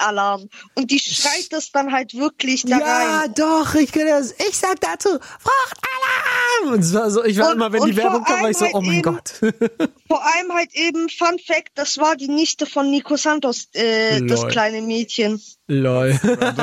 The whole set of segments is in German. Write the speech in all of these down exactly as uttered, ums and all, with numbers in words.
Fruchtalarm. Und die schreit das dann halt wirklich da ja, rein. Ja, doch, ich kenne das. Ich sag dazu, Fruchtalarm! Und es war so, ich war und, immer, wenn die Werbung kam, war ich so, halt oh mein eben, Gott. Vor allem halt eben, Fun Fact, das war die Nichte von Nico Santos, äh, das kleine Mädchen. Lol.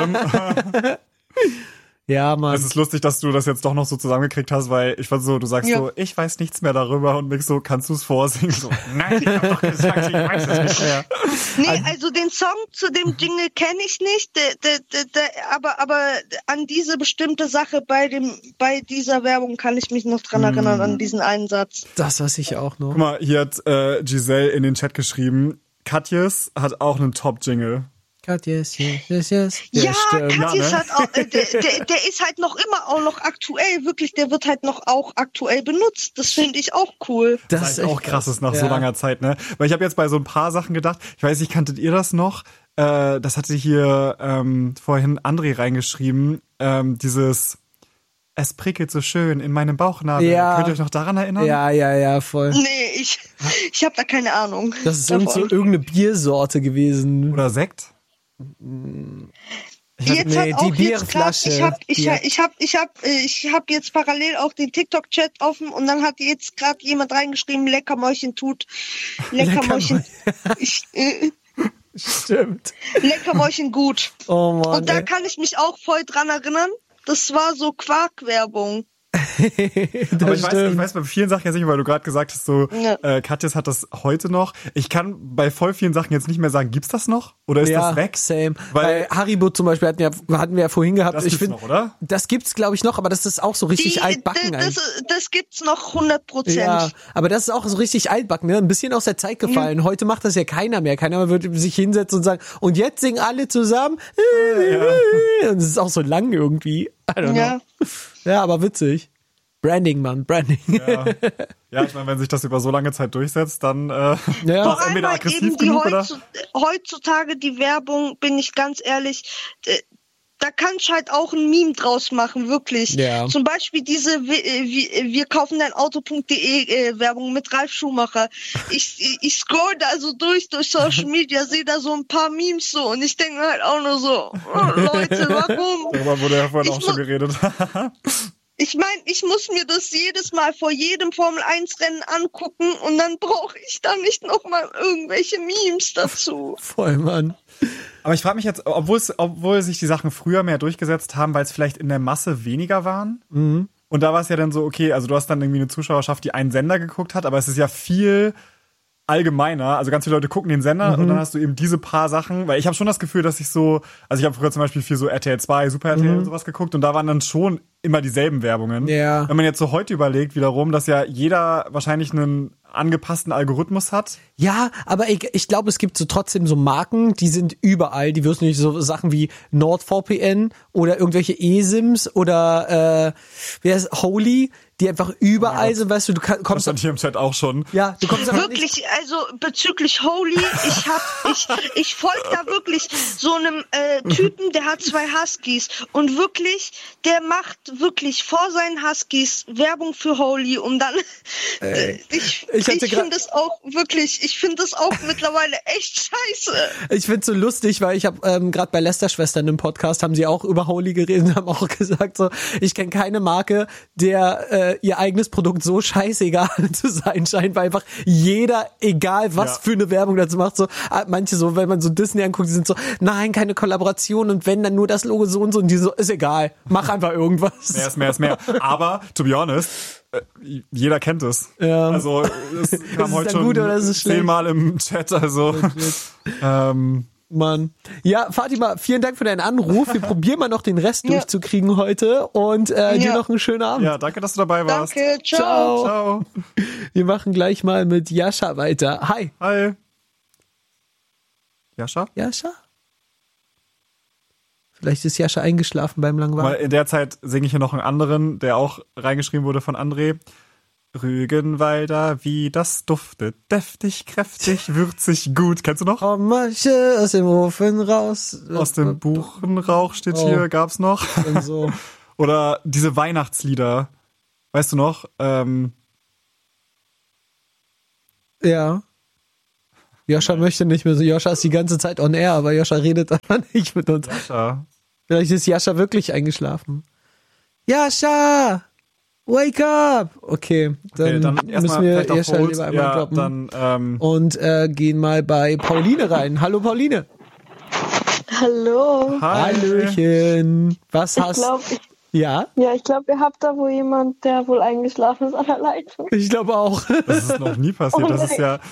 Ja, Mann. Es ist lustig, dass du das jetzt doch noch so zusammengekriegt hast, weil ich war so, du sagst ja. so, ich weiß nichts mehr darüber und mich so, kannst du es vorsingen? So, nein, ich hab doch gesagt, ich weiß es nicht mehr. Nee, also den Song zu dem Jingle kenne ich nicht, de, de, de, de, aber aber an diese bestimmte Sache bei dem bei dieser Werbung kann ich mich noch dran erinnern, mm. an diesen einen Satz. Das weiß ich auch noch. Guck mal, hier hat äh, Giselle in den Chat geschrieben, Katjes hat auch einen Top-Jingle. Katjes, yes, yes, yes. Ja, Katjes ja, ne? hat auch, äh, der, der, der ist halt noch immer auch noch aktuell, wirklich, der wird halt noch auch aktuell benutzt. Das finde ich auch cool. Das, das ist auch krass ist nach ja. so langer Zeit, ne? Weil ich habe jetzt bei so ein paar Sachen gedacht, ich weiß nicht, kanntet ihr das noch? Äh, das hatte hier ähm, vorhin André reingeschrieben, ähm, dieses Es prickelt so schön in meinem Bauchnabel. Ja. Könnt ihr euch noch daran erinnern? Ja, ja, ja, voll. Nee, ich, ich habe da keine Ahnung. Das ist irgend so, irgendeine Biersorte gewesen. Oder Sekt? Ich hab, jetzt nee, hat auch die Bierflasche. Jetzt grad, ich habe ich hab, ich hab, ich hab, ich hab jetzt parallel auch den TikTok-Chat offen und dann hat jetzt gerade jemand reingeschrieben, Leckermäulchen tut. Leckermäulchen. ich, äh, Stimmt. Leckermäulchen gut. Oh Mann, und da ey. kann ich mich auch voll dran erinnern. Das war so Quark-Werbung. Aber ich weiß, ich weiß bei vielen Sachen jetzt nicht, weil du gerade gesagt hast, so ja. äh, Katjes hat das heute noch. Ich kann bei voll vielen Sachen jetzt nicht mehr sagen, gibt's das noch? Oder ist ja, das weg? Same. Weil bei Haribo zum Beispiel hatten wir, hatten wir ja vorhin gehabt. Das ich gibt's find, noch, oder? Das gibt's, glaube ich, noch, aber das ist auch so richtig Die, altbacken. Das, das gibt's noch hundert Prozent. Ja, aber das ist auch so richtig altbacken, ne? Ein bisschen aus der Zeit gefallen. Ja. Heute macht das ja keiner mehr. Keiner wird sich hinsetzen und sagen, und jetzt singen alle zusammen. Ja. Und es ist auch so lang irgendwie. I don't ja. know. Ja, aber witzig. Branding, Mann, Branding. Ja, ja ich meine, wenn sich das über so lange Zeit durchsetzt, dann äh, ja. ist entweder aggressiv genug, oder? Heutzutage die Werbung, bin ich ganz ehrlich, da kannst du halt auch ein Meme draus machen, wirklich. Ja. Zum Beispiel diese wir, wir kaufen dein Auto.de Werbung mit Ralf Schumacher. Ich, ich scroll da so durch, durch Social Media, sehe da so ein paar Memes so und ich denke halt auch nur so, oh, Leute, warum? Darüber wurde ja vorhin ich auch schon geredet. Ich meine, ich muss mir das jedes Mal vor jedem Formel eins Rennen angucken und dann brauche ich da nicht nochmal irgendwelche Memes dazu. Voll, Mann. Aber ich frage mich jetzt, obwohl obwohl sich die Sachen früher mehr durchgesetzt haben, weil es vielleicht in der Masse weniger waren. Mhm. Und da war es ja dann so, okay, also du hast dann irgendwie eine Zuschauerschaft, die einen Sender geguckt hat, aber es ist ja viel allgemeiner, also ganz viele Leute gucken den Sender mhm. und dann hast du eben diese paar Sachen, weil ich habe schon das Gefühl, dass ich so, also ich habe früher zum Beispiel viel so R T L zwei, Super R T L mhm. und sowas geguckt und da waren dann schon immer dieselben Werbungen. Ja. Wenn man jetzt so heute überlegt wiederum, dass ja jeder wahrscheinlich einen angepassten Algorithmus hat. Ja, aber ich, ich glaube, es gibt so trotzdem so Marken, die sind überall, die wirst du nicht so Sachen wie NordVPN oder irgendwelche eSIMs oder äh, wer ist Holy, die einfach überall oh sind, weißt du, du kann, kommst das stand hier im Chat auch schon. Ja, du kommst wirklich, nicht. Also bezüglich Holy, ich hab, ich, ich folge da wirklich so einem äh, Typen, der hat zwei Huskies und wirklich, der macht wirklich vor seinen Huskies Werbung für Holy und dann, äh, ich, ich, ich finde das auch wirklich, ich finde das auch mittlerweile echt scheiße. Ich finde es so lustig, weil ich habe ähm, gerade bei Lester-Schwestern im Podcast haben sie auch über Holy geredet und haben auch gesagt so, ich kenne keine Marke, der äh, ihr eigenes Produkt so scheißegal zu sein scheint, weil einfach jeder, egal was ja. für eine Werbung dazu macht, so manche so, wenn man so Disney anguckt, die sind so, nein, keine Kollaboration und wenn, dann nur das Logo so und so und die so, ist egal, mach einfach irgendwas. Mehr ist mehr ist mehr. Aber, to be honest, jeder kennt es. Ja. Also es kam heute schon gut, oder ist es zehnmal im Chat, also ähm, Mann. Ja, Fatima, vielen Dank für deinen Anruf. Wir probieren mal noch den Rest ja. durchzukriegen heute und äh, ja. dir noch einen schönen Abend. Ja, danke, dass du dabei warst. Danke, ciao. Ciao. Wir machen gleich mal mit Jascha weiter. Hi. Hi. Jascha? Jascha? Vielleicht ist Jascha eingeschlafen beim Langweilen. Weil in der Zeit singe ich hier noch einen anderen, der auch reingeschrieben wurde von André. Rügenwalder, wie das duftet, deftig, kräftig, würzig, gut. Kennst du noch? Masche aus dem Ofen raus. Aus dem Buchenrauch steht oh. hier, gab's noch. So. Oder diese Weihnachtslieder. Weißt du noch? Ähm, ja. Joscha möchte nicht mehr so. Joscha ist die ganze Zeit on air, aber Joscha redet aber nicht mit uns. Joscha. Vielleicht ist Joscha wirklich eingeschlafen. Joscha! Wake up! Okay, dann, Okay, dann müssen wir Joscha Hold. lieber einmal Ja, droppen. dann, ähm, Und äh, gehen mal bei Pauline rein. Hallo Pauline. Hallo. Hi. Hallöchen. Was Ich hast glaube, ich, Ja? ja, ich glaube, ihr habt da wohl jemand, der wohl eingeschlafen ist an der Leitung. Ich glaube auch. Das ist noch nie passiert. Oh Das ist ja.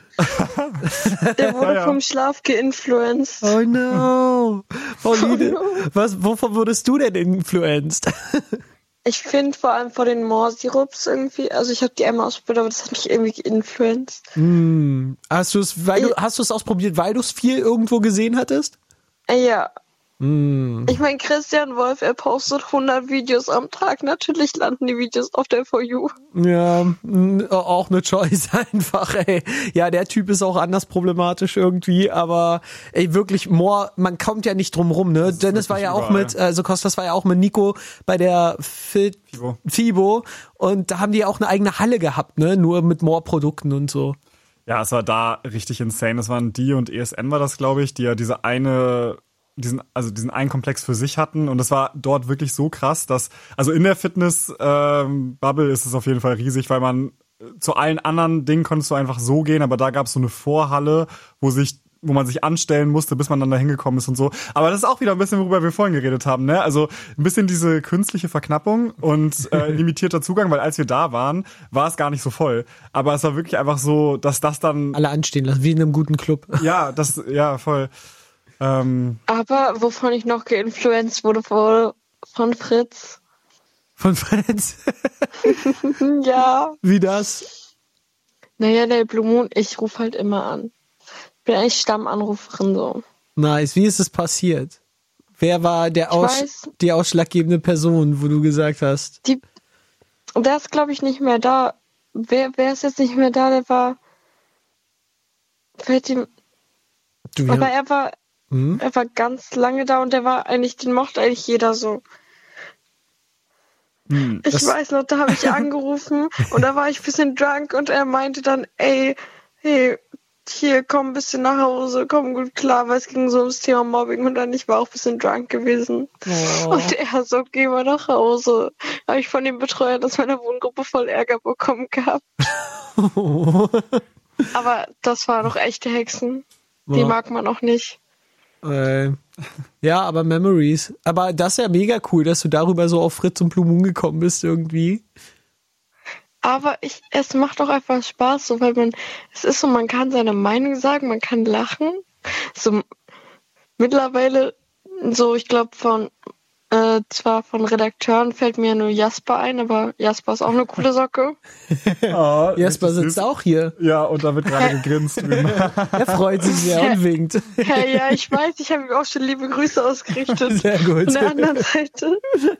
Der wurde Ja, ja. vom Schlaf geinfluenced. Oh no. Pauline, Oh no. was, wovon wurdest du denn influenced? Ich finde vor allem vor den Moor-Sirups irgendwie, also ich habe die einmal ausprobiert, aber das hat mich irgendwie geinfluenced. Hm. Hast du es, weil du, hast du es ausprobiert, weil du es viel irgendwo gesehen hattest? Äh, Ja. Hm. Ich meine, Christian Wolf, er postet hundert Videos am Tag. Natürlich landen die Videos auf der For You. Ja, mh, auch eine Choice einfach, ey. Ja, der Typ ist auch anders problematisch irgendwie, aber ey, wirklich, Moore, man kommt ja nicht drum rum, ne? Dennis war ja auch überall. mit, also Kostas war ja auch mit Nico bei der Fit Fibo. Fibo und da haben die ja auch eine eigene Halle gehabt, ne? Nur mit Moore-Produkten und so. Ja, es war da richtig insane. Es waren die und E S N war das, glaube ich, die ja diese eine, diesen, also diesen einen Komplex für sich hatten. Und es war dort wirklich so krass, dass, also in der Fitness-Bubble ist es auf jeden Fall riesig, weil man zu allen anderen Dingen konntest du einfach so gehen, aber da gab es so eine Vorhalle, wo sich wo man sich anstellen musste, bis man dann da hingekommen ist und so. Aber das ist auch wieder ein bisschen, worüber wir vorhin geredet haben, ne? Also ein bisschen diese künstliche Verknappung und äh, limitierter Zugang, weil als wir da waren, war es gar nicht so voll. Aber es war wirklich einfach so, dass das dann... Alle anstehen lassen, wie in einem guten Club. Ja, das, ja, voll. Ähm, Aber wovon ich noch geinfluenced wurde, wurde von Fritz. Von Friends. Ja. Wie das? Naja, der Blue Moon, ich rufe halt immer an. Ich bin eigentlich Stammanruferin so. Nice. Wie ist es passiert? Wer war der Aus weiß. die ausschlaggebende Person, wo du gesagt hast? Die, der ist, glaube ich, nicht mehr da. Wer, wer ist jetzt nicht mehr da? Der war. Fällt ihm. Du, Aber ja. er war, Hm? er war ganz lange da und der war eigentlich, den mochte eigentlich jeder so. hm, Ich Das- weiß noch, da habe ich angerufen und da war ich ein bisschen drunk und er meinte dann, ey, hey, hier, komm ein bisschen nach Hause, komm gut klar, weil es ging so ums Thema Mobbing und dann ich war auch ein bisschen drunk gewesen. Oh. Und er so, geh mal nach Hause. Habe ich von dem Betreuer aus meiner Wohngruppe voll Ärger bekommen gehabt. Aber das waren doch echte Hexen. Die Ja. mag man auch nicht. Äh, ja, aber Memories. Aber das ist ja mega cool, dass du darüber so auf Fritz und Blue Moon gekommen bist irgendwie. Aber ich, es macht doch einfach Spaß, so, weil man, es ist so, man kann seine Meinung sagen, man kann lachen. So, mittlerweile, so, ich glaube, von, äh, zwar von Redakteuren fällt mir nur Jasper ein, aber Jasper ist auch eine coole Socke. oh, Jasper richtig sitzt süß. auch hier. Ja, und da wird gerade gegrinst drüben. Er freut sich sehr und winkt. Hey, ja, ich weiß, ich habe ihm auch schon liebe Grüße ausgerichtet. Sehr gut. Von der anderen Seite.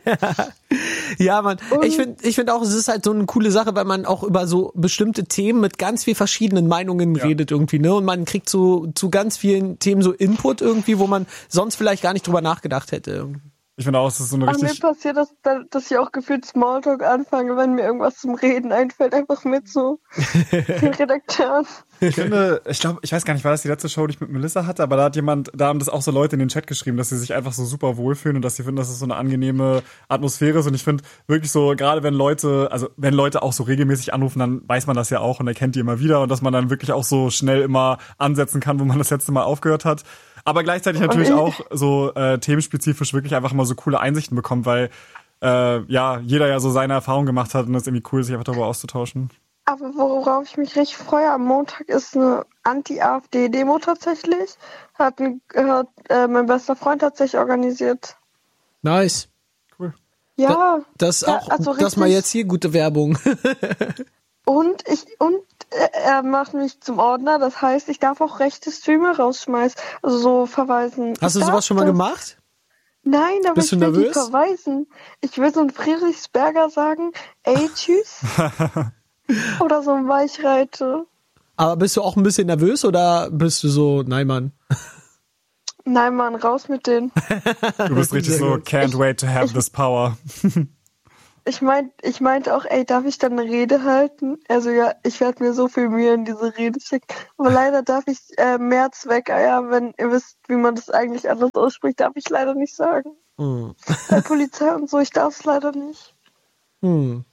Ja, Mann. Und- Ich finde ich find auch, es ist halt so eine coole Sache, weil man auch über so bestimmte Themen mit ganz viel verschiedenen Meinungen Ja. redet irgendwie, ne? Und man kriegt so zu ganz vielen Themen so Input irgendwie, wo man sonst vielleicht gar nicht drüber nachgedacht hätte. Ich finde auch, es ist so eine Aber mir richtig... passiert das, dass ich auch gefühlt Smalltalk anfange, wenn mir irgendwas zum Reden einfällt, einfach mit so den Redakteuren. Ich finde, ich glaube, ich weiß gar nicht, war das die letzte Show, die ich mit Melissa hatte, aber da hat jemand, da haben das auch so Leute in den Chat geschrieben, dass sie sich einfach so super wohlfühlen und dass sie finden, dass es so eine angenehme Atmosphäre ist. Und ich finde wirklich so, gerade wenn Leute, also wenn Leute auch so regelmäßig anrufen, dann weiß man das ja auch und erkennt die immer wieder und dass man dann wirklich auch so schnell immer ansetzen kann, wo man das letzte Mal aufgehört hat. Aber gleichzeitig natürlich auch so äh, themenspezifisch wirklich einfach immer so coole Einsichten bekommt, weil äh, ja jeder ja so seine Erfahrung gemacht hat und es ist irgendwie cool, sich einfach darüber auszutauschen. Aber worauf ich mich richtig freue, am Montag ist eine Anti-AfD-Demo tatsächlich. Hat, ein, hat äh, mein bester Freund tatsächlich organisiert. Nice. Cool. Ja, Das Ja, auch, also das mal richtig- jetzt hier gute Werbung. und ich und äh, er macht mich zum Ordner, das heißt, ich darf auch rechte Streamer rausschmeißen, also so verweisen. Hast du Ich sowas darf schon mal das. gemacht? Nein, aber Bist ich du will die nervös? verweisen. Ich will so ein Friedrichsberger sagen, ey, tschüss. Oder so ein Weichreiter. Aber bist du auch ein bisschen nervös oder bist du so, nein, Mann? Nein, Mann, raus mit denen. Du bist richtig Sehr so, gut. can't wait to have this power. ich meint, ich meinte auch, ey, darf ich dann eine Rede halten? Also ja, ich werde mir so viel Mühe in diese Rede schicken. Aber leider darf ich äh, Mehrzweckeier, wenn ihr wisst, wie man das eigentlich anders ausspricht, darf ich leider nicht sagen. Hm. Bei Polizei und so, ich darf es leider nicht. Hm.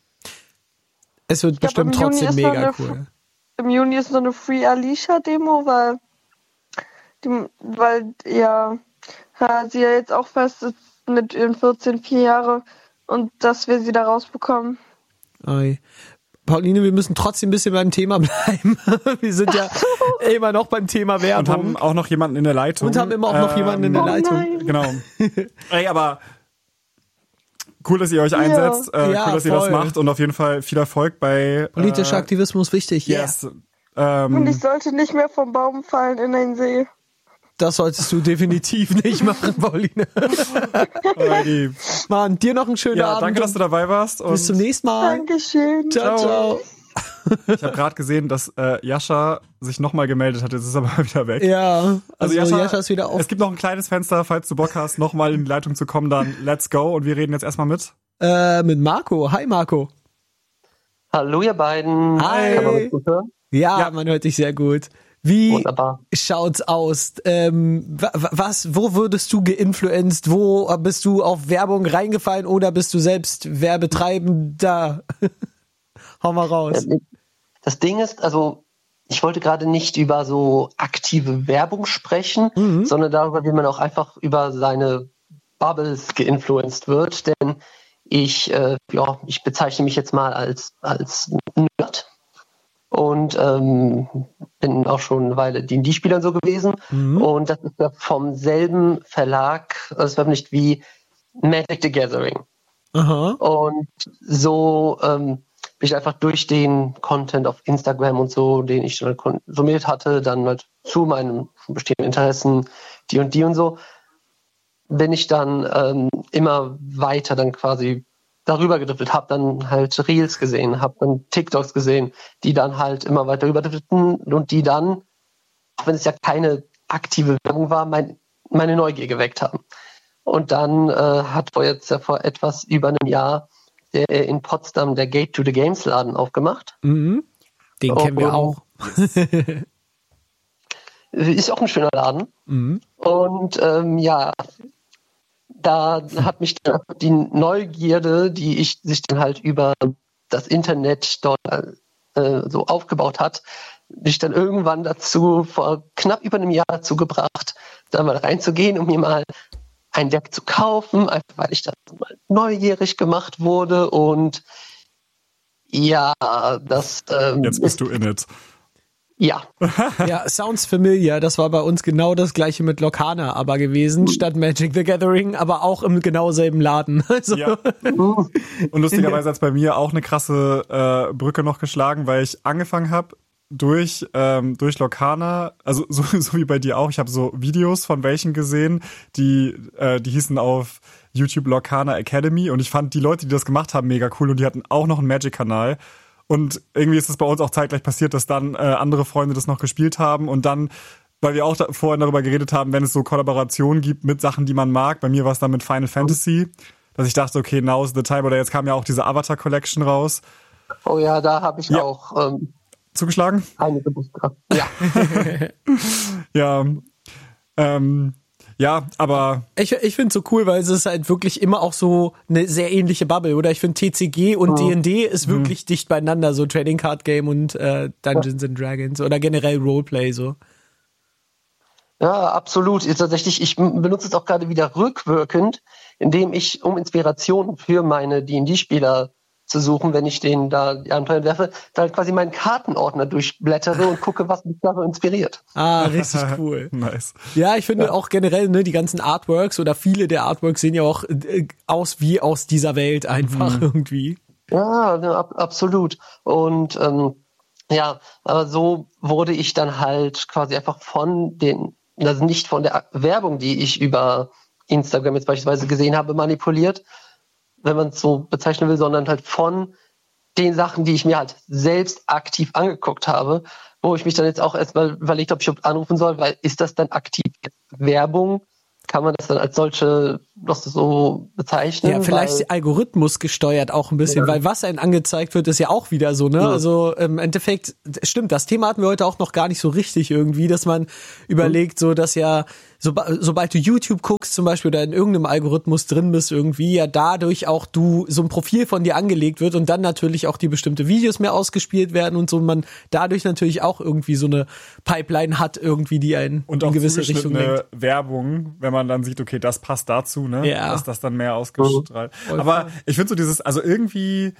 Es wird Ich glaub, bestimmt im Juni trotzdem ist noch mega eine cool. Im Juni ist so eine Free Alicia-Demo, weil, die, weil ja, ja, sie ja jetzt auch fest ist mit ihren vierzehn, vier Jahre und dass wir sie da rausbekommen. Ei. Pauline, wir müssen trotzdem ein bisschen beim Thema bleiben. Wir sind ja immer noch beim Thema Werbung. Und haben auch noch jemanden in der Leitung. Und haben immer auch noch Ähm, jemanden in der oh Leitung. nein. Genau. Ey, aber cool, dass ihr euch einsetzt. Äh, Ja, cool, dass ihr das voll. macht. Und auf jeden Fall viel Erfolg bei... Politischer äh, Aktivismus wichtig. Yes. Und Ähm, ich sollte nicht mehr vom Baum fallen in den See. Das solltest du definitiv nicht machen, Pauline. Alrighty. Mann, dir noch einen schönen Ja, Abend. danke, dass du dabei warst. Und Bis zum nächsten Mal. Dankeschön. Ciao, ciao. ich habe gerade gesehen, dass äh, Jascha sich nochmal gemeldet hat. Jetzt ist er aber wieder weg. Ja, also, Jascha, Jascha ist wieder auf. Es gibt noch ein kleines Fenster, falls du Bock hast, nochmal in die Leitung zu kommen, dann let's go. Und wir reden jetzt erstmal mit. Äh, mit Marco. Hi, Marco. Hallo ihr beiden. Hi. Kann man mich gut hören? Ja, Ja. man hört dich sehr gut. Wie Wunderbar. schaut's aus? Ähm, wa- wa- was, wo wurdest du geinfluenced? Wo bist du auf Werbung reingefallen oder bist du selbst Werbetreibender? Hau mal raus. Das Ding ist, also ich wollte gerade nicht über so aktive Werbung sprechen, Mhm. sondern darüber, wie man auch einfach über seine Bubbles geinfluenced wird. Denn ich, äh, ja, ich bezeichne mich jetzt mal als, als Nerd. Und ähm, bin auch schon eine Weile D und D-Spieler so gewesen. Mhm. Und das ist ja vom selben Verlag, also es veröffentlicht wie Magic the Gathering. Aha. Und so ähm, bin ich einfach durch den Content auf Instagram und so, den ich schon konsumiert hatte, dann halt zu meinen bestehenden Interessen, die und die und so, bin ich dann ähm, immer weiter dann quasi darüber gedriftet, habe dann halt Reels gesehen, habe dann TikToks gesehen, die dann halt immer weiter überdrifteten und die dann, auch wenn es ja keine aktive Werbung war, mein, meine Neugier geweckt haben. Und dann äh, hat vor jetzt ja vor etwas über einem Jahr der in Potsdam der Gate to the Games Laden aufgemacht. Mhm. Den Oh, kennen wir oh. auch. Ist auch ein schöner Laden. Mhm. Und ähm, ja, da hat mich dann die Neugierde, die ich sich dann halt über das Internet dort äh, so aufgebaut hat, mich dann irgendwann dazu, vor knapp über einem Jahr dazu gebracht, da mal reinzugehen, um mir mal ein Deck zu kaufen, einfach weil ich da mal neugierig gemacht wurde. Und ja, das ähm, Jetzt bist ist, du in it. ja, Ja, sounds familiar. Das war bei uns genau das gleiche mit Locana aber gewesen, statt Magic the Gathering, aber auch im genau selben Laden. Also, Ja. Und lustigerweise hat es bei mir auch eine krasse äh, Brücke noch geschlagen, weil ich angefangen habe durch ähm, durch Locana, also so, so wie bei dir auch. Ich habe so Videos von welchen gesehen, die äh, die hießen auf YouTube Locana Academy und ich fand die Leute, die das gemacht haben, mega cool und die hatten auch noch einen Magic-Kanal. Und irgendwie ist es bei uns auch zeitgleich passiert, dass dann äh, andere Freunde das noch gespielt haben und dann, weil wir auch da, vorhin darüber geredet haben, wenn es so Kollaborationen gibt mit Sachen, die man mag. Bei mir war es dann mit Final Fantasy, dass ich dachte, okay, now's the time. Oder jetzt kam ja auch diese Avatar Collection raus. oh ja, da habe ich Ja. auch ähm, Zugeschlagen? einige Booster. Ja. Ja. Ähm, ja, aber ich, ich finde es so cool, weil es ist halt wirklich immer auch so eine sehr ähnliche Bubble, oder? Ich finde T C G und D und D ist wirklich dicht beieinander, so Trading Card Game und äh, Dungeons and Dragons oder generell Roleplay so. Ja, absolut. Ist tatsächlich, ich m- benutze es auch gerade wieder rückwirkend, indem ich, um Inspiration für meine D und D-Spieler zu suchen, wenn ich denen da die Abenteuer entwerfe, dann quasi meinen Kartenordner durchblättere und gucke, was mich da so inspiriert. Ah, richtig cool. nice. Ja, ich finde auch generell, ne, die ganzen Artworks oder viele der Artworks sehen ja auch äh, aus wie aus dieser Welt einfach irgendwie. Ja, ne, ab, absolut. Und ähm, ja, aber so wurde ich dann halt quasi einfach von den, also nicht von der Werbung, die ich über Instagram jetzt beispielsweise gesehen habe, manipuliert, wenn man es so bezeichnen will, sondern halt von den Sachen, die ich mir halt selbst aktiv angeguckt habe, wo ich mich dann jetzt auch erstmal überlegt habe, ob ich überhaupt anrufen soll, weil ist das dann aktiv Werbung? Kann man das dann als solche das so bezeichnen. Ja, vielleicht weil, Algorithmus gesteuert auch ein bisschen, ja. weil was einem angezeigt wird, ist ja auch wieder so, ne? Ja. Also im Endeffekt, stimmt, das Thema hatten wir heute auch noch gar nicht so richtig irgendwie, dass man überlegt, so dass ja, so, sobald du YouTube guckst zum Beispiel oder in irgendeinem Algorithmus drin bist irgendwie, ja dadurch auch du so ein Profil von dir angelegt wird und dann natürlich auch die bestimmte Videos mehr ausgespielt werden und so und man dadurch natürlich auch irgendwie so eine Pipeline hat irgendwie, die einen und in auch gewisse Richtung lenkt. Werbung, wenn man dann sieht, okay, das passt dazu, ne? Ja. Dass das dann mehr ausgestrahlt. Mhm. Aber ich finde so dieses, also irgendwie,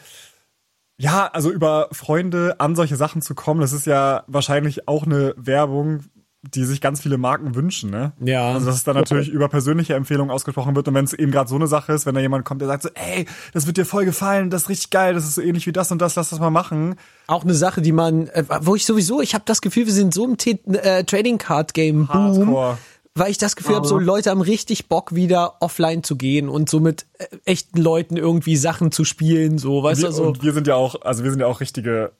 ja, also über Freunde an solche Sachen zu kommen, das ist ja wahrscheinlich auch eine Werbung, die sich ganz viele Marken wünschen, ne? Ja. Also dass es dann natürlich über persönliche Empfehlungen ausgesprochen wird und wenn es eben gerade so eine Sache ist, wenn da jemand kommt, der sagt so, ey, das wird dir voll gefallen, das ist richtig geil, das ist so ähnlich wie das und das, lass das mal machen. Auch eine Sache, die man, wo ich sowieso, ich habe das Gefühl, wir sind so im T- äh, Trading Card Game Boom, Hardcore. Weil ich das Gefühl habe, so Leute haben richtig Bock, wieder offline zu gehen und so mit äh, echten Leuten irgendwie Sachen zu spielen, so, weißt wir, du, so. Und wir sind ja auch, also wir sind ja auch richtige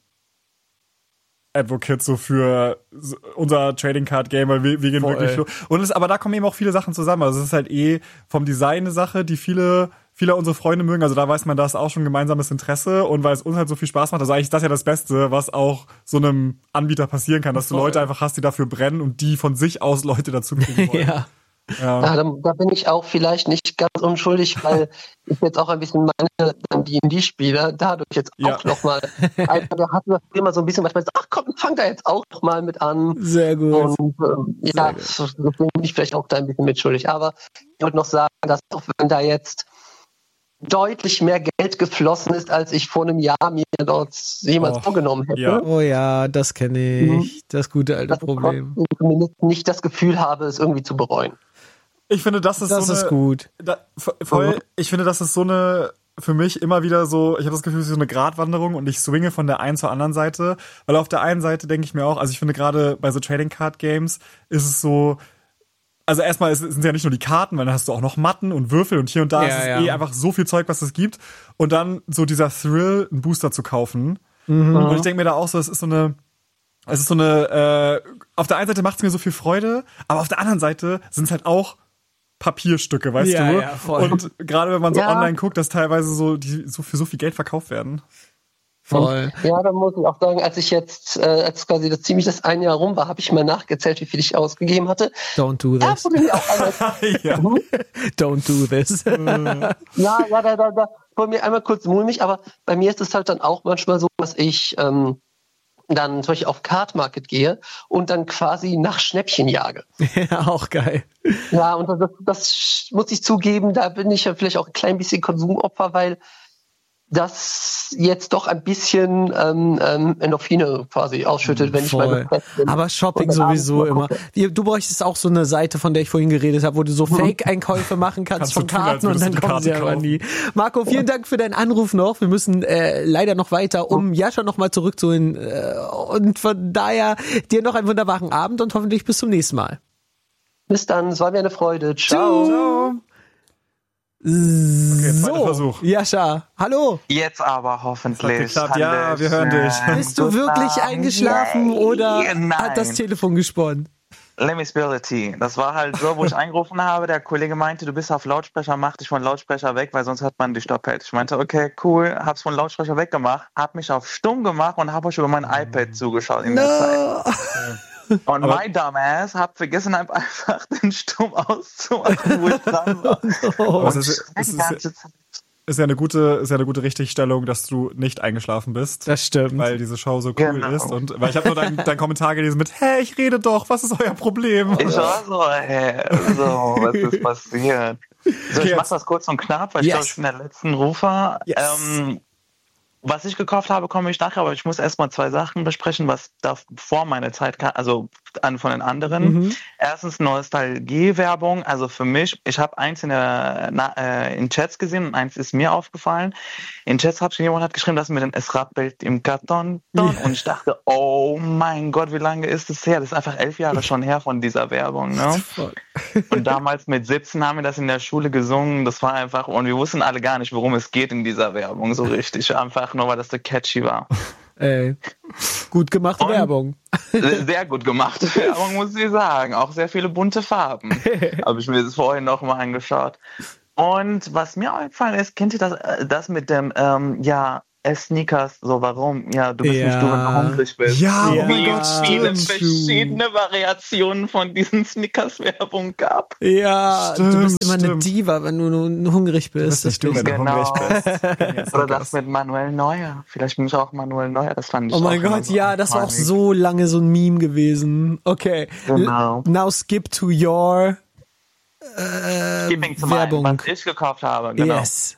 Advocates so für unser Trading Card Game, weil wir, wir gehen Voll. wirklich und es, aber da kommen eben auch viele Sachen zusammen. Also es ist halt eh vom Design eine Sache, die viele viele unserer Freunde mögen. Also da weiß man, da ist auch schon gemeinsames Interesse und weil es uns halt so viel Spaß macht. Also eigentlich ist das ja das Beste, was auch so einem Anbieter passieren kann, dass Voll. du Leute einfach hast, die dafür brennen und die von sich aus Leute dazu kriegen wollen. Ja. Ja. Ja, da, da bin ich auch vielleicht nicht ganz unschuldig, weil ich jetzt auch ein bisschen meine D und D-Spieler dadurch jetzt Ja. auch nochmal, also da hatten wir immer so ein bisschen manchmal so, ach komm, fang da jetzt auch noch mal mit an. Sehr gut. Und ähm, ja, deswegen bin ich vielleicht auch da ein bisschen mitschuldig. Aber ich wollte noch sagen, dass auch wenn da jetzt deutlich mehr Geld geflossen ist, als ich vor einem Jahr mir dort jemals Oh, vorgenommen hätte. ja. Oh ja, das kenne ich. Mhm. Das gute alte Dass Problem. ich zumindest nicht das Gefühl habe, es irgendwie zu bereuen. Ich finde, das ist Das so ist eine, gut. Da, voll, ich finde, das ist so eine, für mich immer wieder so, ich habe das Gefühl, es ist so eine Gratwanderung und ich swinge von der einen zur anderen Seite, weil auf der einen Seite denke ich mir auch, also ich finde gerade bei so Trading Card Games ist es so, also erstmal sind es ja nicht nur die Karten, weil dann hast du auch noch Matten und Würfel und hier und da Ja, ist es ja. eh einfach so viel Zeug, was es gibt und dann so dieser Thrill, einen Booster zu kaufen und ich denke mir da auch so, es ist so eine, es ist so eine, äh, auf der einen Seite macht es mir so viel Freude, aber auf der anderen Seite sind es halt auch Papierstücke, weißt Ja, du? ja, voll. Und gerade wenn man so Ja. online guckt, dass teilweise so die so für so viel Geld verkauft werden. Voll. Ja, da muss ich auch sagen, als ich jetzt, äh, als quasi das ziemlich das ein Jahr rum war, habe ich mal nachgezählt, wie viel ich ausgegeben hatte. Don't do Da this. wurde mir auch einmal, Ja. Don't do this. ja, ja, da, da, da wurde mir einmal kurz mulmig, aber bei mir ist es halt dann auch manchmal so, dass ich ähm, dann zum Beispiel auf Card Market gehe und dann quasi nach Schnäppchen jage. Ja, auch geil. Ja, und das, das muss ich zugeben, da bin ich ja vielleicht auch ein klein bisschen Konsumopfer, weil das jetzt doch ein bisschen ähm, ähm, Endorphine quasi ausschüttet, wenn ich mal Voll. gestresst bin. Aber Shopping Und dann sowieso abends mal immer. gucke. Wie- Du bräuchtest auch so eine Seite, von der ich vorhin geredet habe, wo du so Fake-Einkäufe machen kannst Kannst du von tun, als Karten und würdest dann du die kommen sie Karte aber kaufen. nie. Marco, vielen Dank für deinen Anruf noch. Wir müssen äh, leider noch weiter, um Jascha noch mal zurückzuholen. Äh, und von daher dir noch einen wunderbaren Abend und hoffentlich bis zum nächsten Mal. Bis dann, es war mir eine Freude. Ciao. Ciao. Okay, zweiter So, Versuch. Jascha, hallo. Jetzt aber Hat hoffentlich. geklappt. Ja, wir hören dich. Bist du wirklich eingeschlafen Yay. oder Nein. hat das Telefon gesponnen? Let me spill the tea. Das war halt so, wo ich angerufen habe. Der Kollege meinte, du bist auf Lautsprecher, mach dich von Lautsprecher weg, weil sonst hört man dich doppelt. Ich meinte, okay, cool, hab's von Lautsprecher weggemacht, hab mich auf stumm gemacht und hab euch über mein iPad zugeschaut in der Zeit. Und Aber- mein Dumbass hab vergessen, einfach den Stumm auszumachen, wo ich dran war. Oh, Das Und ist, die ist, ganze ist, Zeit. ist ja eine gute, ist ja eine gute Richtigstellung, dass du nicht eingeschlafen bist. das stimmt. Weil diese Show so cool Genau. ist und weil ich habe nur deinen dein Kommentar gelesen mit hey, ich rede doch, was ist euer Problem? Ich war so, hä, so, was ist passiert? So, Okay, ich mach jetzt- das kurz und knapp, weil ich Yes. glaube, ich bin der letzten Rufer. Yes. Ähm, was ich gekauft habe, komme ich nachher, aber ich muss erstmal zwei Sachen besprechen, was da vor meiner Zeit kam, also an von den anderen. Mhm. Erstens Nostalgie-Werbung, also für mich, ich habe eins in der na, äh, in Chats gesehen und eins ist mir aufgefallen. In Chats hat jemand hat geschrieben, dass mir den Esrat-Bild im Karton und ich dachte, oh mein Gott, wie lange ist das her? Das ist einfach elf Jahre schon her von dieser Werbung, ne? Und damals mit siebzehn haben wir das in der Schule gesungen. Das war einfach, und wir wussten alle gar nicht, worum es geht in dieser Werbung, so richtig. Einfach nur, weil das so catchy war. Ey, gut gemachte Und- Werbung. Sehr gut gemachte Werbung, muss ich sagen. Auch sehr viele bunte Farben. Habe ich mir das vorhin noch mal angeschaut. Und was mir aufgefallen ist, kennt ihr das, das mit dem, ähm, ja, Sneakers, so warum? Ja, du bist Ja. nicht du, wenn du hungrig bist. Ja, Ja. oh mein Wie Gott, viele stimmt. verschiedene Variationen von diesen Sneakers-Werbung gab. Ja, du Stimmt, bist immer eine stimmt. Diva, wenn du nur hungrig Du bist. bist nicht du, wenn du Genau. hungrig bist. Oder das mit Manuel Neuer. Vielleicht bin ich auch Manuel Neuer, das fand ich Oh auch mein immer Gott, so ja, das war auch funny. so lange so ein Meme gewesen. Okay. Genau. L- Now skip to your äh, Skipping zum Werbung. einen, was ich gekauft habe, genau. Yes.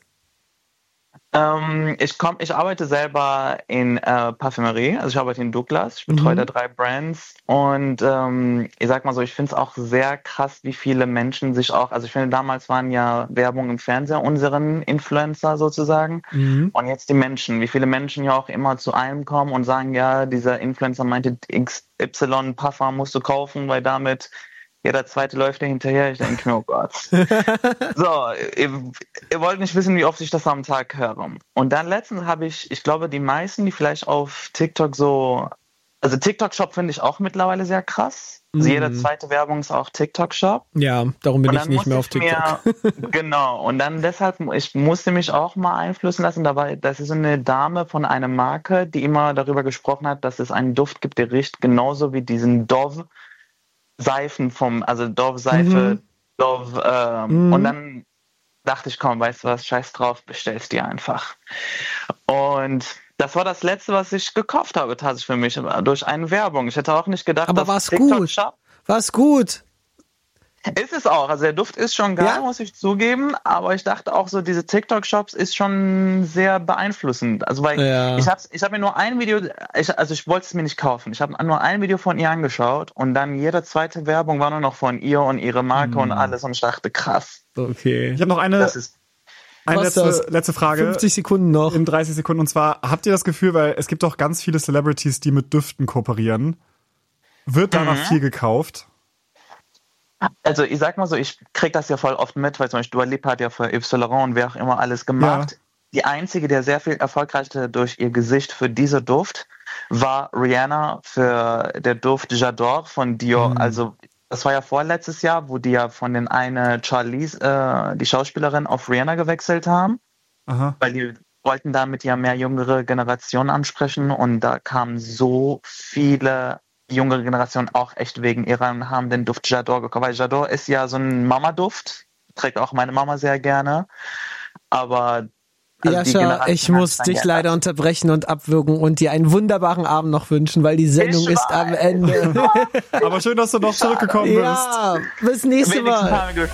Ähm, ich komm, ich arbeite selber in äh, Parfümerie, also ich arbeite in Douglas, ich betreue Mhm. da drei Brands und ähm, ich sag mal so, ich finde es auch sehr krass, wie viele Menschen sich auch, also ich finde, damals waren ja Werbung im Fernseher unseren Influencer sozusagen Mhm. und jetzt die Menschen, wie viele Menschen ja auch immer zu einem kommen und sagen, ja, dieser Influencer meinte X Y Parfum musst du kaufen, weil damit jeder zweite läuft dir hinterher. Ich denke mir, oh Gott. So, ihr, ihr wollt nicht wissen, wie oft ich das am Tag höre. Und dann letztens habe ich, ich glaube, die meisten, die vielleicht auf TikTok so, also TikTok-Shop finde ich auch mittlerweile sehr krass. Also Mhm. jede zweite Werbung ist auch TikTok-Shop. Ja, darum bin Und ich dann nicht musste mehr auf ich TikTok. Mir, genau. Und dann deshalb, ich musste mich auch mal einflussen lassen. Dabei, das ist so eine Dame von einer Marke, die immer darüber gesprochen hat, dass es einen Duft gibt, der riecht genauso wie diesen Dove Seifen vom, also Dove Seife, Mhm. Dove, ähm, Mhm. und dann dachte ich, komm, weißt du was, scheiß drauf, bestellst dir einfach. Und das war das Letzte, was ich gekauft habe, tatsächlich für mich, durch eine Werbung. Ich hätte auch nicht gedacht, Aber dass war's TikTok gut? Shop War's gut? ist es auch. Also der Duft ist schon geil, Ja? muss ich zugeben. Aber ich dachte auch so, diese TikTok-Shops ist schon sehr beeinflussend. Also weil Ja. ich habe ich hab mir nur ein Video, ich, also ich wollte es mir nicht kaufen. Ich habe nur ein Video von ihr angeschaut und dann jede zweite Werbung war nur noch von ihr und ihre Marke und alles. Und ich dachte, krass, Okay. Ich habe noch eine, das ist eine Was letzte, das? letzte Frage. fünfzig Sekunden noch. In dreißig Sekunden. Und zwar, habt ihr das Gefühl, weil es gibt doch ganz viele Celebrities, die mit Düften kooperieren. Wird da noch Mhm. viel gekauft? Also ich sag mal so, ich krieg das ja voll oft mit, weil zum Beispiel Dua Lipa hat ja für Yves Saint Laurent und wer auch immer alles gemacht. Ja. Die einzige, der sehr viel erfolgreicher durch ihr Gesicht für diese Duft, war Rihanna für der Duft J'adore von Dior. Also das war ja vorletztes Jahr, wo die ja von den eine Charlize, äh, die Schauspielerin, auf Rihanna gewechselt haben, Aha. weil die wollten damit ja mehr jüngere Generationen ansprechen und da kamen so viele jüngere Generationen auch echt wegen ihrer und haben den Duft J'adore gekauft. Weil J'adore ist ja so ein Mama-Duft, trägt auch meine Mama sehr gerne, aber also die Jascha, Generation ich hat muss dann dich geändert. leider unterbrechen und abwürgen und dir einen wunderbaren Abend noch wünschen, weil die Sendung Ich ist am weiß. Ende. Aber schön, dass du noch zurückgekommen bist. Ja, bis nächste Wenigstens Mal. haben wir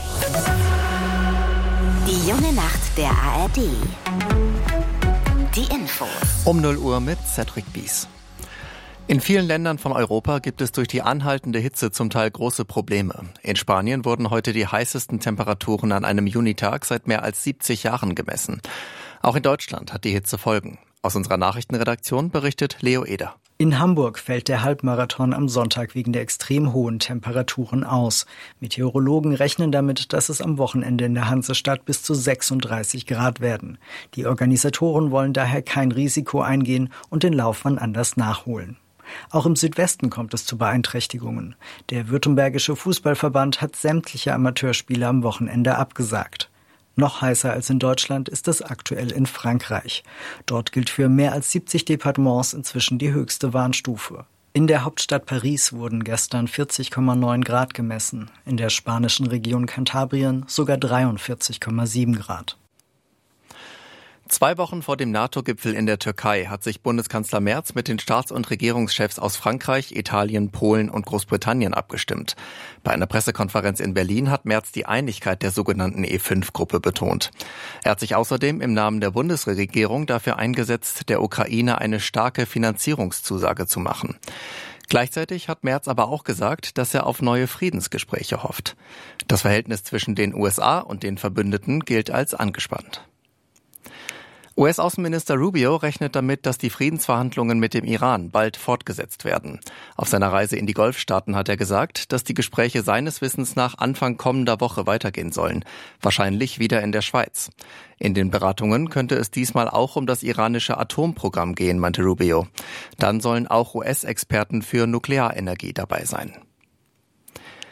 Die junge Nacht der A R D. Die Infos. Um null Uhr mit Cedric Bies. In vielen Ländern von Europa gibt es durch die anhaltende Hitze zum Teil große Probleme. In Spanien wurden heute die heißesten Temperaturen an einem Junitag seit mehr als siebzig Jahren gemessen. Auch in Deutschland hat die Hitze Folgen. Aus unserer Nachrichtenredaktion berichtet Leo Eder. In Hamburg fällt der Halbmarathon am Sonntag wegen der extrem hohen Temperaturen aus. Meteorologen rechnen damit, dass es am Wochenende in der Hansestadt bis zu sechsunddreißig Grad werden. Die Organisatoren wollen daher kein Risiko eingehen und den Lauf wann anders nachholen. Auch im Südwesten kommt es zu Beeinträchtigungen. Der Württembergische Fußballverband hat sämtliche Amateurspiele am Wochenende abgesagt. Noch heißer als in Deutschland ist es aktuell in Frankreich. Dort gilt für mehr als siebzig Departements inzwischen die höchste Warnstufe. In der Hauptstadt Paris wurden gestern vierzig Komma neun Grad gemessen, in der spanischen Region Kantabrien sogar dreiundvierzig Komma sieben Grad. Zwei Wochen vor dem NATO-Gipfel in der Türkei hat sich Bundeskanzler Merz mit den Staats- und Regierungschefs aus Frankreich, Italien, Polen und Großbritannien abgestimmt. Bei einer Pressekonferenz in Berlin hat Merz die Einigkeit der sogenannten E fünf Gruppe betont. Er hat sich außerdem im Namen der Bundesregierung dafür eingesetzt, der Ukraine eine starke Finanzierungszusage zu machen. Gleichzeitig hat Merz aber auch gesagt, dass er auf neue Friedensgespräche hofft. Das Verhältnis zwischen den U S A und den Verbündeten gilt als angespannt. U S-Außenminister Rubio rechnet damit, dass die Friedensverhandlungen mit dem Iran bald fortgesetzt werden. Auf seiner Reise in die Golfstaaten hat er gesagt, dass die Gespräche seines Wissens nach Anfang kommender Woche weitergehen sollen. Wahrscheinlich wieder in der Schweiz. In den Beratungen könnte es diesmal auch um das iranische Atomprogramm gehen, meinte Rubio. Dann sollen auch U S-Experten für Nuklearenergie dabei sein.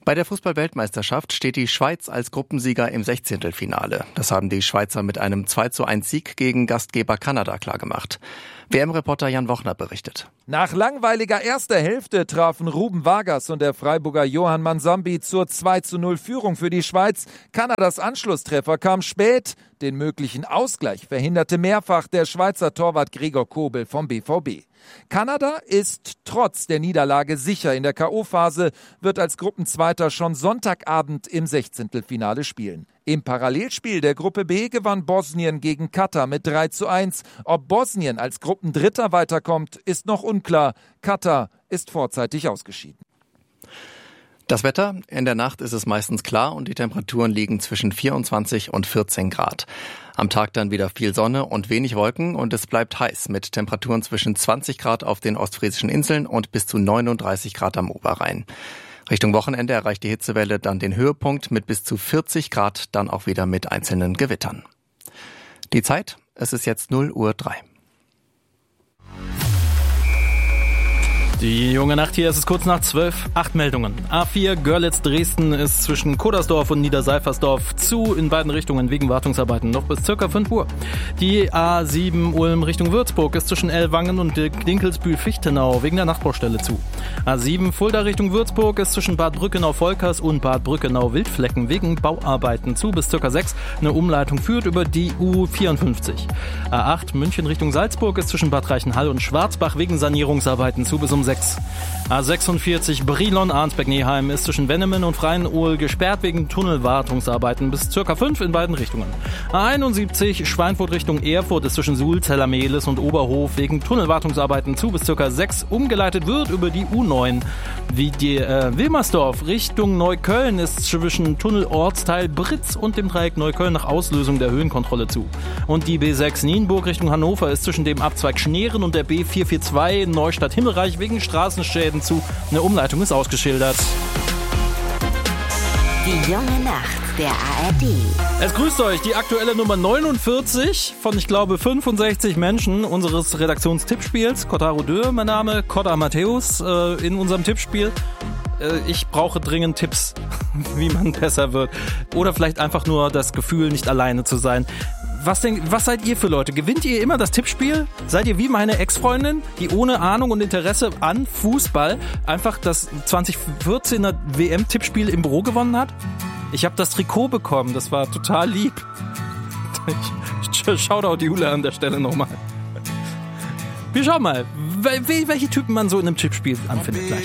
Bei der Fußball-Weltmeisterschaft steht die Schweiz als Gruppensieger im Sechzehntelfinale. Das haben die Schweizer mit einem zwei zu eins Sieg gegen Gastgeber Kanada klargemacht. W M-Reporter Jan Wochner berichtet. Nach langweiliger erster Hälfte trafen Ruben Vargas und der Freiburger Johann Mansambi zur zwei zu null Führung für die Schweiz. Kanadas Anschlusstreffer kam spät. Den möglichen Ausgleich verhinderte mehrfach der Schweizer Torwart Gregor Kobel vom B V B. Kanada ist trotz der Niederlage sicher in der K O-Phase, wird als Gruppenzweiter schon Sonntagabend im Sechzehntelfinale spielen. Im Parallelspiel der Gruppe B gewann Bosnien gegen Katar mit drei zu eins. Ob Bosnien als Gruppendritter weiterkommt, ist noch unklar. Katar ist vorzeitig ausgeschieden. Das Wetter: In der Nacht ist es meistens klar und die Temperaturen liegen zwischen vierundzwanzig und vierzehn Grad. Am Tag dann wieder viel Sonne und wenig Wolken und es bleibt heiß mit Temperaturen zwischen zwanzig Grad auf den ostfriesischen Inseln und bis zu neununddreißig Grad am Oberrhein. Richtung Wochenende erreicht die Hitzewelle dann den Höhepunkt mit bis zu vierzig Grad, dann auch wieder mit einzelnen Gewittern. Die Zeit: Es ist jetzt null Uhr drei. Die junge Nacht hier, ist es kurz nach zwölf, acht Meldungen. A vier Görlitz-Dresden ist zwischen Kodersdorf und Niederseifersdorf zu, in beiden Richtungen wegen Wartungsarbeiten noch bis circa fünf Uhr. Die A sieben Ulm Richtung Würzburg ist zwischen Ellwangen und Dinkelsbühl-Fichtenau wegen der Nachbaustelle zu. A sieben Fulda Richtung Würzburg ist zwischen Bad Brückenau-Volkers und Bad Brückenau-Wildflecken wegen Bauarbeiten zu bis circa sechs. Eine Umleitung führt über die U vierundfünfzig. A acht München Richtung Salzburg ist zwischen Bad Reichenhall und Schwarzbach wegen Sanierungsarbeiten zu bis um sechs. A sechsundvierzig Brilon-Arnsberg-Neheim ist zwischen Wennemen und Freienohl gesperrt wegen Tunnelwartungsarbeiten bis circa fünf in beiden Richtungen. A einundsiebzig Schweinfurt Richtung Erfurt ist zwischen Suhl, Zellermehlis und Oberhof wegen Tunnelwartungsarbeiten zu bis circa sechs. Umgeleitet wird über die U neun. Wie die äh, Wilmersdorf Richtung Neukölln ist zwischen Tunnelortsteil Britz und dem Dreieck Neukölln nach Auslösung der Höhenkontrolle zu. Und die B sechs Nienburg Richtung Hannover ist zwischen dem Abzweig Schneeren und der B vierhundertvierundzwanzig Neustadt-Himmelreich wegen Straßenschäden zu. Eine Umleitung ist ausgeschildert. Die junge Nacht der A R D. Es grüßt euch die aktuelle Nummer neunundvierzig von, ich glaube, fünfundsechzig Menschen unseres Redaktionstippspiels. Kotaro Dürr, mein Name, Kotta Matthäus äh, in unserem Tippspiel. Äh, ich brauche dringend Tipps, wie man besser wird. Oder vielleicht einfach nur das Gefühl, nicht alleine zu sein. Was, denn, was seid ihr für Leute? Gewinnt ihr immer das Tippspiel? Seid ihr wie meine Ex-Freundin, die ohne Ahnung und Interesse an Fußball einfach das zwanzig vierzehner W M-Tippspiel im Büro gewonnen hat? Ich habe das Trikot bekommen, das war total lieb. Shoutout Jule an der Stelle nochmal. Wir schauen mal, welche Typen man so in einem Tippspiel anfindet gleich.